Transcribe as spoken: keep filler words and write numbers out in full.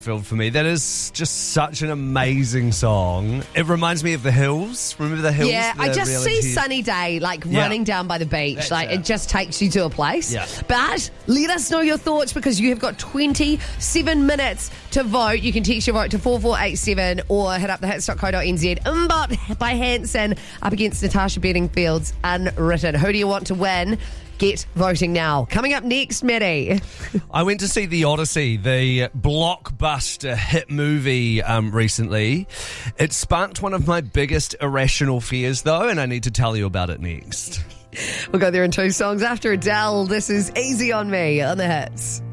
Filled for me. That is just such an amazing song. It reminds me of The Hills. Remember The Hills? Yeah, The I just reality- see Sunny Day like Yeah. running down by the beach. That's like it. it just takes you to a place. Yeah. But let us know your thoughts because you have got twenty-seven minutes to vote. You can text your vote to four four eight seven or hit up the hits dot co dot n z. Mbot by Hanson up against Natasha Bedingfield's Unwritten. Who do you want to win? Get voting now. Coming up next, Maddie. I went to see The Odyssey, the blockbuster hit movie um, recently. It sparked one of my biggest irrational fears, though, and I need to tell you about it next. We'll go there in two songs after Adele. This is Easy on Me on the Hits.